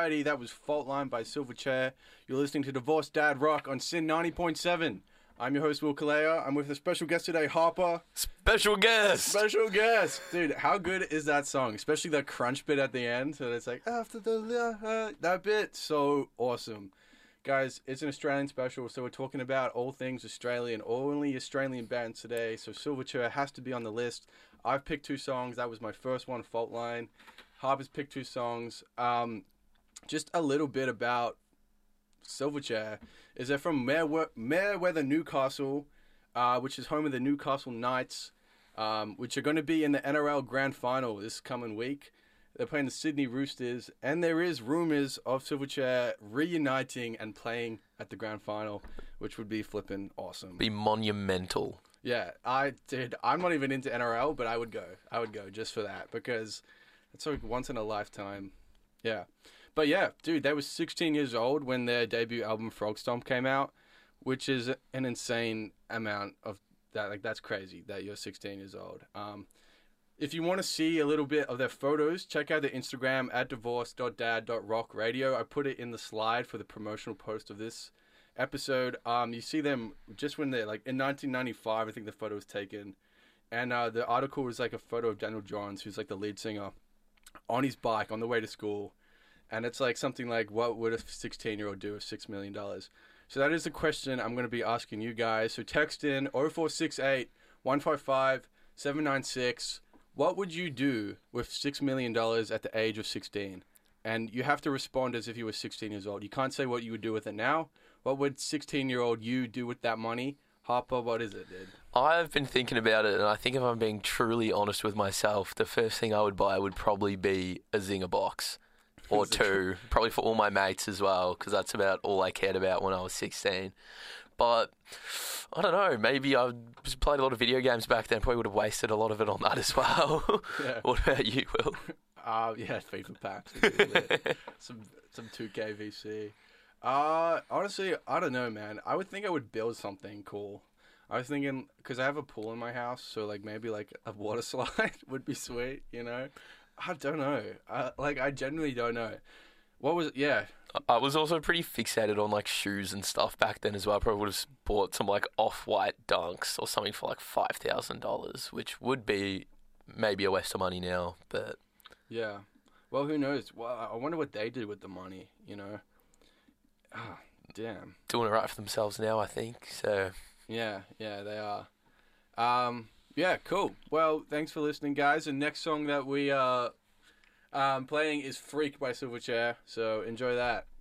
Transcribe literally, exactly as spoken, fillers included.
Society. That was Fault Line by Silverchair. You're listening to Divorced Dad Rock on Sin ninety point seven. I'm your host, Will Kalea. I'm with a special guest today, Harper. Special guest! Special guest! Dude, how good is that song? Especially that crunch bit at the end. So it's like, after the... Uh, that bit, so awesome. Guys, it's an Australian special, so we're talking about all things Australian, only Australian bands today. So Silverchair has to be on the list. I've picked two songs. That was my first one, Fault Line. Harper's picked two songs. Um, just a little bit about Silverchair is they're from Mayweather, Mayweather Newcastle, uh, which is home of the Newcastle Knights, um, which are going to be in the N R L Grand Final this coming week. They're playing the Sydney Roosters, and there is rumours of Silverchair reuniting and playing at the Grand Final, which would be flipping awesome. Be monumental. Yeah, I did. I'm not even into N R L, but I would go. I would go just for that because it's like once in a lifetime. Yeah. But yeah, dude, they were sixteen years old when their debut album Frog Stomp came out, which is an insane amount of that. Like, that's crazy that you're sixteen years old. Um, if you want to see a little bit of their photos, check out their Instagram at divorce dot dad dot rock radio. I put it in the slide for the promotional post of this episode. Um, you see them just when they're like in nineteen ninety-five, I think the photo was taken. And uh, the article was like a photo of Daniel Johns, who's like the lead singer, on his bike on the way to school. And it's like something like, what would a sixteen-year-old do with six million dollars? So that is the question I'm going to be asking you guys. So text in oh four six eight, one five five, seven nine six. What would you do with six million dollars at the age of sixteen? And you have to respond as if you were sixteen years old. You can't say what you would do with it now. What would sixteen-year-old you do with that money? Harper, what is it, dude? I've been thinking about it, and I think if I'm being truly honest with myself, the first thing I would buy would probably be a Zinger box. Or two, probably for all my mates as well, because that's about all I cared about when I was sixteen. But, I don't know, maybe I played a lot of video games back then, probably would have wasted a lot of it on that as well. Yeah. What about you, Will? Uh, yeah, FIFA packs. some some two K V C. Uh, honestly, I don't know, man. I would think I would build something cool. I was thinking, because I have a pool in my house, so like maybe like a water slide would be sweet, you know? I don't know. I, like, I genuinely don't know. What was it? Yeah. I was also pretty fixated on, like, shoes and stuff back then as well. I probably would have bought some, like, off-white Dunks or something for, like, five thousand dollars, which would be maybe a waste of money now, but... Yeah. Well, who knows? Well, I wonder what they did with the money, you know? Ah, damn. Doing it right for themselves now, I think, so... Yeah, yeah, they are. Um... Yeah, cool. Well, thanks for listening, guys. The next song that we are um, playing is Freak by Silverchair, so enjoy that.